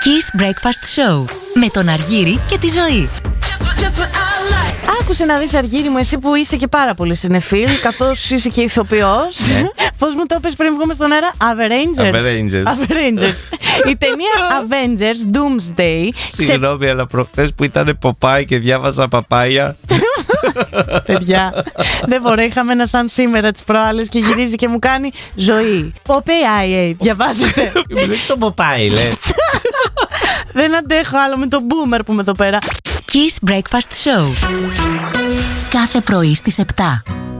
Kiss Breakfast Show με τον Αργύρη και τη Ζωή. Άκουσε να δεις, Αργύρη μου, εσύ που είσαι και πάρα πολύ συνεφίλ, καθώς είσαι και ηθοποιός. Πώς μου το είπες πριν βγούμε στον αέρα? Avengers. Η ταινία Avengers Doomsday. Συγγνώμη, αλλά προχθές που ήταν Popeye και διάβαζα παπάια. Παιδιά, δεν μπορώ. Είχαμε ένα σαν σήμερα τις προάλλες και γυρίζει και μου κάνει Ζωή. Popeye, διαβάζετε. Μου λέει το Popeye, λέει. Δεν αντέχω άλλο με τον boomer που είμαι εδώ πέρα. Kiss Breakfast Show. Κάθε πρωί στις 7.